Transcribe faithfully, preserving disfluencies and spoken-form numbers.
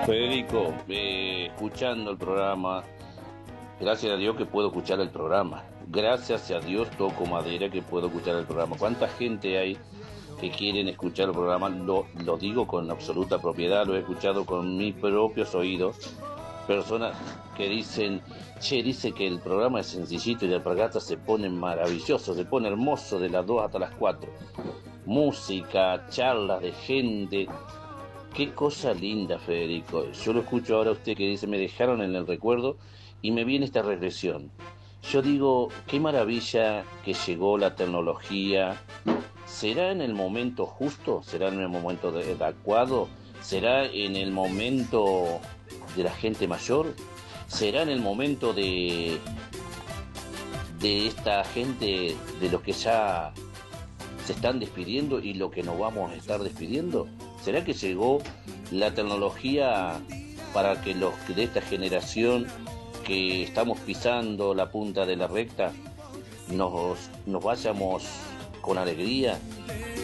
Federico, eh, escuchando el programa, gracias a Dios que puedo escuchar el programa. Gracias a Dios toco madera que puedo escuchar el programa. ¿Cuánta gente hay que quieren escuchar el programa? Lo, lo digo con absoluta propiedad, lo he escuchado con mis propios oídos. Personas que dicen, che, dice que el programa es sencillito y la alpargata se pone maravilloso, se pone hermoso de las dos hasta las cuatro. Música, charlas de gente. Qué cosa linda, Federico. Yo lo escucho ahora a usted que dice, me dejaron en el recuerdo y me viene esta regresión. Yo digo, qué maravilla que llegó la tecnología. ¿Será en el momento justo? ¿Será en el momento adecuado? ¿Será en el momento de la gente mayor? ¿Será en el momento de, de esta gente, de los que ya se están despidiendo y lo que nos vamos a estar despidiendo? ¿Será que llegó la tecnología para que los de esta generación que estamos pisando la punta de la recta nos, nos vayamos con alegría?